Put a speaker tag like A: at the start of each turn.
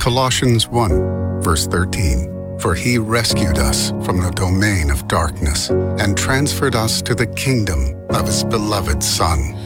A: Colossians 1, verse 13. For he rescued us from the domain of darkness and transferred us to the kingdom of his beloved Son.